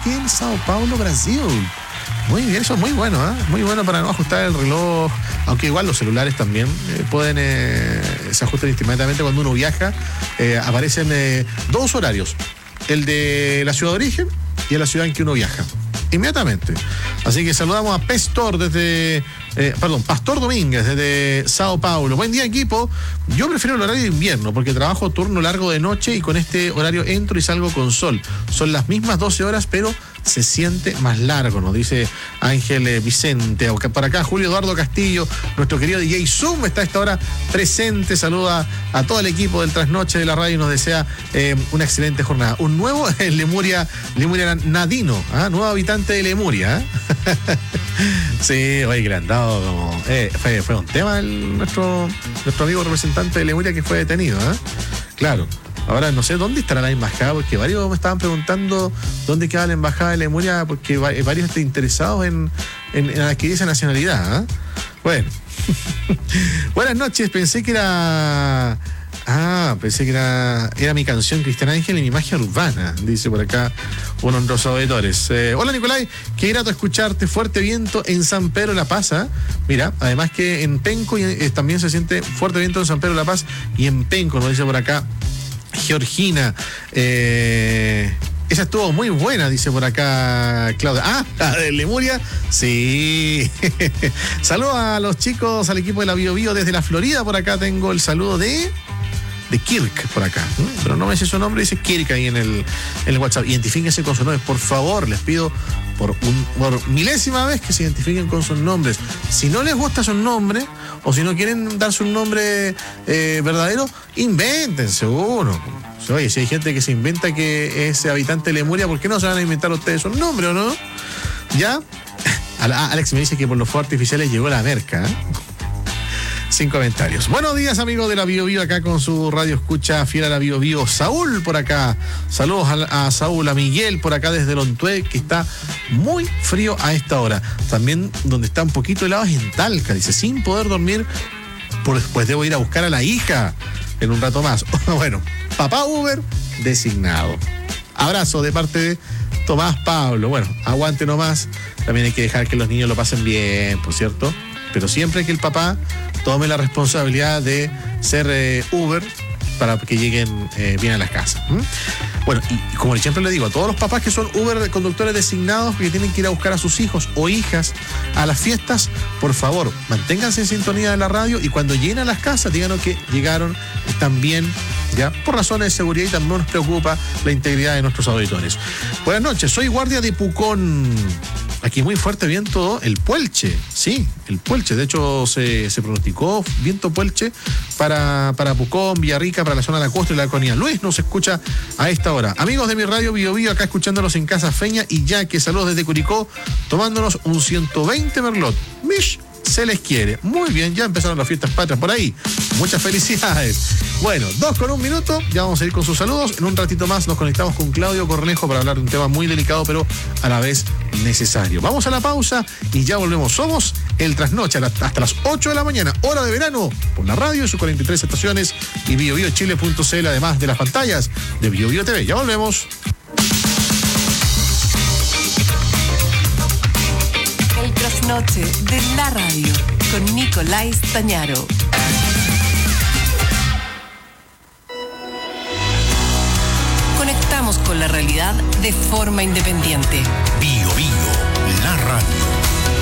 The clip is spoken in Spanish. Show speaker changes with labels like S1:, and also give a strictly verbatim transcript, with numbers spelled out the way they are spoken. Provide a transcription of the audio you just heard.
S1: que en Sao Paulo, Brasil. Muy bien, eso es muy bueno, ¿eh? Muy bueno para no ajustar el reloj, aunque igual los celulares también eh, pueden, eh, se ajustan inmediatamente cuando uno viaja, eh, aparecen eh, dos horarios, el de la ciudad de origen y el de la ciudad en que uno viaja, inmediatamente. Así que saludamos a Pestor desde, eh, perdón, Pastor Domínguez desde Sao Paulo. Buen día, equipo. Yo prefiero el horario de invierno porque trabajo turno largo de noche y con este horario entro y salgo con sol. Son las mismas doce horas, pero se siente más largo, nos dice Ángel eh, Vicente. Por acá Julio Eduardo Castillo, nuestro querido D J Zoom, está a esta hora presente. Saluda a todo el equipo del Trasnoche de la radio y nos desea eh, una excelente jornada. Un nuevo eh, Lemuria, Lemuria Nadino, ¿eh? Nuevo habitante de Lemuria. ¿eh? Sí, oye, que le han dado como... Eh, fue, fue un tema el, nuestro, nuestro amigo representante de Lemuria que fue detenido. ¿eh? Claro. Ahora no sé dónde estará la embajada, porque varios me estaban preguntando dónde queda la embajada de Lemuria, porque varios están interesados en, en, en adquirir esa nacionalidad. ¿eh? Bueno. Buenas noches, pensé que era... Ah, pensé que era, era mi canción Cristian Ángel y mi magia urbana, dice por acá uno de los auditores. Eh, hola Nicolai, qué grato escucharte, fuerte viento en San Pedro de la Paz. ¿eh? Mira, además que en Penco eh, también se siente fuerte viento en San Pedro de la Paz y en Penco, nos dice por acá Georgina. Eh, esa estuvo muy buena, dice por acá Claudia. Ah, la de Lemuria. Sí. Saludos a los chicos, al equipo de la Bio Bio desde la Florida. Por acá tengo el saludo de... de Kirk por acá, ¿eh? Pero no me dice su nombre, dice Kirk ahí en el, en el WhatsApp. Identifíquense con sus nombres, por favor, les pido por, un, por milésima vez que se identifiquen con sus nombres. Si no les gusta su nombre, o si no quieren darse un nombre eh, verdadero, invéntense uno. Oye, si hay gente que se inventa que es habitante de Lemuria, ¿por qué no se van a inventar ustedes un nombre o no? ¿Ya? Alex me dice que por los fuegos artificiales llegó la merca, ¿eh? Sin comentarios. Buenos días, amigos de la Bio Bio, acá con su radio escucha fiel a la Bio Bio. Saúl por acá. Saludos a, a Saúl, a Miguel por acá desde Lontué, que está muy frío a esta hora. También donde está un poquito helado es en Talca. Dice, sin poder dormir, por después debo ir a buscar a la hija en un rato más. Bueno, papá Uber designado. Abrazo de parte de Tomás Pablo. Bueno, aguante nomás. También hay que dejar que los niños lo pasen bien, por cierto. Pero siempre que el papá tome la responsabilidad de ser eh, Uber para que lleguen eh, bien a las casas. ¿Mm? Bueno, y, y como siempre le digo a todos los papás que son Uber conductores designados que tienen que ir a buscar a sus hijos o hijas a las fiestas, por favor, manténganse en sintonía de la radio y cuando lleguen a las casas, díganos que llegaron, están bien, ya, por razones de seguridad y también nos preocupa la integridad de nuestros auditores. Buenas noches, soy guardia de Pucón. Aquí muy fuerte viento, el Puelche, sí, el Puelche. De hecho, se, se pronosticó viento Puelche para, para Pucón, Villarrica, para la zona de la costa y la Laconía. Luis nos escucha a esta hora. Amigos de mi radio Bio Bio, acá escuchándonos en Casa Feña y Yaque, saludos desde Curicó, tomándonos un ciento veinte Merlot. Mish, se les quiere. Muy bien, ya empezaron las fiestas patrias por ahí. Muchas felicidades. Bueno, dos con un minuto, ya vamos a ir con sus saludos. En un ratito más nos conectamos con Claudio Cornejo para hablar de un tema muy delicado, pero a la vez necesario. Vamos a la pausa y ya volvemos. Somos el Trasnoche hasta las ocho de la mañana, hora de verano, por la radio y sus cuarenta y tres estaciones y bio bio chile punto c l, además de las pantallas de Bio Bio T V. Ya volvemos.
S2: El Trasnoche de la radio con Nicolai Stañaro. Conectamos con la realidad de forma independiente.
S3: Bio Bio.